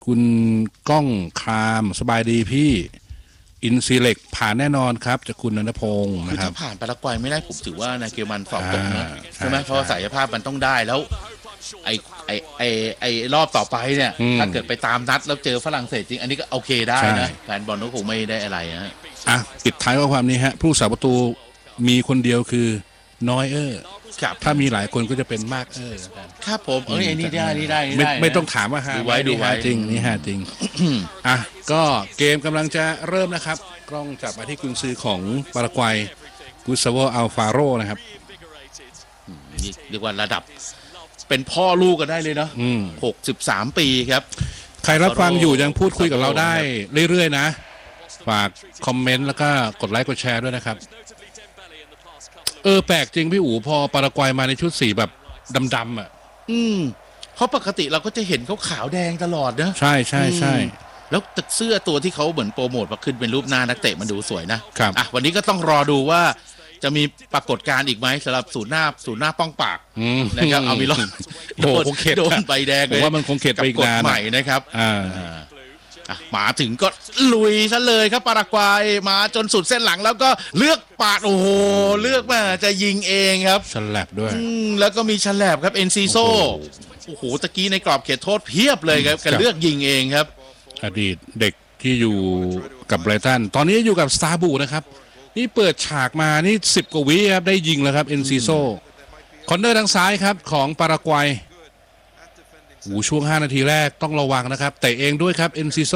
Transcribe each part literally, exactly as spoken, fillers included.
คุณก้องครามสบายดีพี่อินซีเล็กผ่านแน่นอนครับจากคุณนันทพงศ์นะครับถ้าผ่านปารากวัยไม่ได้ผมถือว่านาเกลมันสอบตกนะใช่ไหมเพราะศักยภาพมันต้องได้แล้วไอไอไอไอรอบต่อไปเนี่ยถ้าเกิดไปตามนัดแล้วเจอฝรั่งเศสจริงอันนี้ก็โอเคได้นะแฟนบอลก็คงไม่ได้อะไรนะอ่ะปิดท้ายข้อความนี้ฮะผู้สาประตูมีคนเดียวคือนอยเออร์ถ้ามีหลายคนก็จะเป็นมากเออครับผมเอ้ยนี่ได้นี่ได้ไม่ไม่ต้องถามว่าฮะดูไว้ดูไว้จริงนี่ฮะจริงอ่ะก็เกมกำลังจะเริ่มนะครับกล้องจับมาที่กุนซือของปารากวัยกุสซาโวอัลฟาโรนะครับเรียกว่าระดับเป็นพ่อลูกกันได้เลยเนาะหกสิบสามปีครับใครรับฟังอยู่ยังพูดคุยกับเราได้เรื่อยๆนะฝากคอมเมนต์แล้วก็กดไลค์กดแชร์ด้วยนะครับเออแปลกจริงพี่อู๋พอปารากวัยมาในชุดสีแบบดำๆอ่ะอืมเพราะปกติเราก็จะเห็นเขาขาวแดงตลอดนะใช่ใช่ใช่แล้วตึกเสื้อตัวที่เขาเหมือนโปรโมทมาขึ้นเป็นรูปหน้านักเตะมันดูสวยนะครับอ่ะวันนี้ก็ต้องรอดูว่าจะมีปรากฏการณ์อีกไหมสำหรับศูนย์หน้าศูนย์หน้าป้องปากนะครับเอามีลอนโดนโดนใบแดงเลยว่ามันคงเข็ดไปอีกนานใหม่นะครับอ่ามาถึงก็ลุยซะเลยครับปารากวัยมาจนสุดเส้นหลังแล้วก็เลือกปาดโอ้โหเลือกมาจะยิงเองครับฉลับด้วยแล้วก็มีฉลับครับเอ็นซีโซโอ้โหตะกี้ในกรอบเขตโทษเพียบเลยครับกันเลือกยิงเองครับอดีตเด็กที่อยู่กับไบรตันตอนนี้อยู่กับสตาร์บูนะครับนี่เปิดฉากมานี่สิบกว่าวิครับได้ยิงแล้วครับเอ็นซีโซคอนเนอร์ทางซ้ายครับของปารากวัยโอ้ช่วงห้านาทีแรกต้องระวังนะครับแต่เองด้วยครับเอ็นซีโซ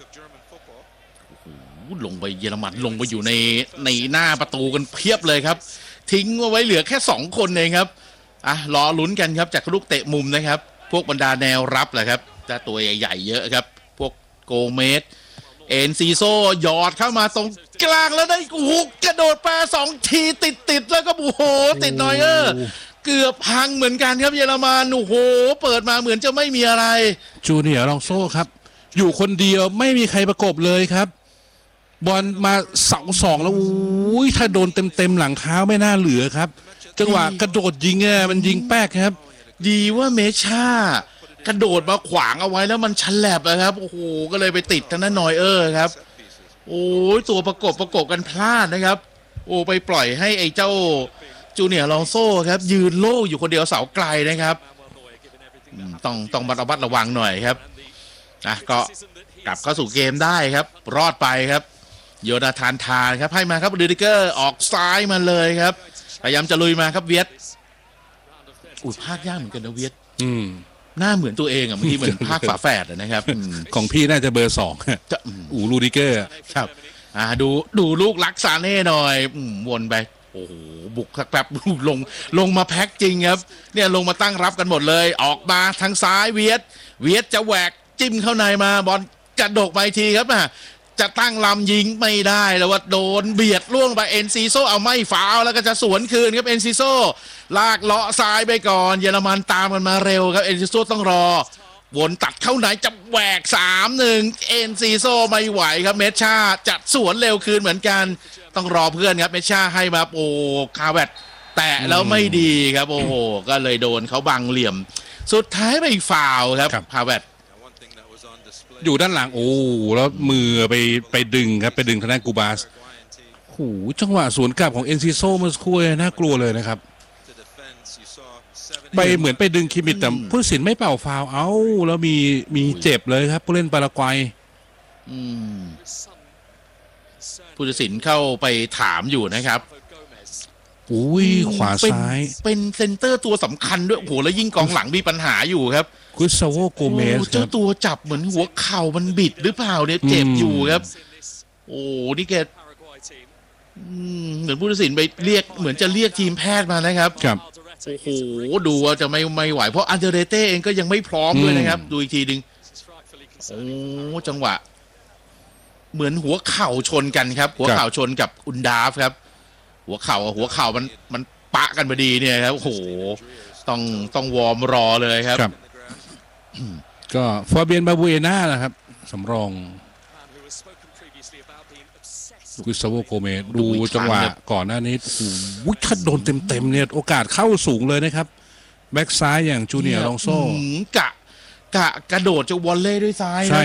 ลงไปเยอรมันลงไปอยู่ในในหน้าประตูกันเพียบเลยครับทิ้งเอาไว้เหลือแค่สองคนเองครับอ่ะรอลุ้นกันครับจากลูกเตะมุมนะครับพวกบรรดาแนวรับแหละครับจะตัวใหญ่ๆเยอะครับพวกโกเมสเอ็นซีโซหยอดเข้ามาตรงกลางแล้วได้โอ้โหกระโดดแปรสองทีติดติดแล้วก็โอ้โหติดนอยเออร์เกือบพังเหมือนกันครับเยอรมันโอ้โหเปิดมาเหมือนจะไม่มีอะไรจูเนียร์ลองโซ่ครับอยู่คนเดียวไม่มีใครประกบเลยครับบอลมาเสาสองแล้วอุ้ยถ้าโดนเต็มๆหลังเท้าไม่น่าเหลือครับจังหวะกระโดดยิงอ่ะมันยิงแป๊กครับดีว่าเมชากระโดดมาขวางเอาไว้แล้วมันฉลับนะครับโอ้โหก็เลยไปติดทางด้านนอยเออร์ครับโอ้ยตัวประกบประกบกันพลาดนะครับโอ้ไปปล่อยให้ไอ้เจ้าจูเนียร์ลองโซ่ครับยืนโล่อยู่คนเดียวเสาไกลนะครับต้องต้องระมัดระวังหน่อยครับนะก็กลับเข้าสู่เกมได้ครับรอดไปครับโยนาธานทานครับให้มาครับดูดิเกอร์ออกซ้ายมาเลยครับพยายามจะลุยมาครับเวียดอุ้ยภาคยากเหมือนกันนะเวียดอืมหน้าเหมือนตัวเองอ่ะบางทีเหมือนภาคฝาแฝดนะครับของพี่น่าจะเบอร์สองอูรูดิเกอร์ครับอ่าดูดูลูกลักซาเน่หน่อยวนไปโอ้โหบุกแป๊บลงลงมาแพ็กจริงครับเนี่ยลงมาตั้งรับกันหมดเลยออกมาทางซ้ายเวียดเวียดจะแหวกจิ้มเข้าในมาบอลกระดกไปทีครับอ่ะจะตั้งลำยิงไม่ได้แล้วว่าโดนเบียดล่วงไปเอ็นซีโซเอาไม่ฟาวแล้วก็จะสวนคืนครับเอ็นซีโซลากเลาะซ้ายไปก่อนเยอรมันตามกันมาเร็วครับเอ็นซีโซต้องรอวนตัดเข้าไหนจะแหวก สามหนึ่ง เอ็นซีโซไม่ไหวครับเมชาจัดสวนเร็วคืนเหมือนกันต้องรอเพื่อนครับเมชาให้มาโอ้คาเวตแตะแล้วไม่ดีครับโอ้โหก็เลยโดนเขาบังเหลี่ยมสุดท้ายไปฟาวครับคาเวตอยู่ด้านหลังโอ้แล้วมือไปไปดึงครับไปดึงทางด้านกูบาสโอ้จังหวะสวนกลับของเอ็นซิโซเมื่อสักครู่น่ากลัวเลยนะครับไปเหมือนไปดึงคิมิตแต่ผู้ตัดสินไม่เป่าฟาวเอ้าแล้วมีมีเจ็บเลยครับผู้เล่นปารากวัยผู้ตัดสินเข้าไปถามอยู่นะครับอุ้ยขวาซ้ายเป็นเซนเตอร์ตัวสำคัญด้วยโอ้โหแล้วยิ่งกองหลังมีปัญหาอยู่ครับกุสซาโวโกเมสเจ้าตัวจับเหมือนหัวเข่ามันบิดหรือเปล่าเนี่ยเจ็บอยู่ครับโอ้นี่แกเหมือนผู้ตัดสินไปเรียกเหมือนจะเรียกทีมแพทย์มานะครับครับโอ้โหดูว่าจะไม่ไม่ไหวเพราะอันเดเรเต้เองก็ยังไม่พร้อมด้วยนะครับดูอีกทีนึงโอ้จังหวะเหมือนหัวเข่าชนกันครับหัวเข่าชนกับอุนดาฟครับหัวเข่าหัวเข่ามันมันปะกันพอดีเนี่ยครับโอ้โหต้องต้องวอร์มรอเลยครับก็ฟาเบียนบาบูเอน่านะครับสำรองกุสซาโวโกเมสดูจังหวะก่อนหน้านี้โอ้โหถ้าโดนเต็มๆเนี่ยโอกาสเข้าสูงเลยนะครับแบ็กซ้ายอย่างจูเนียร์ลองโซ่กะกกะกระโดดจะวอลเล่ด้วยซ้ายนะใช่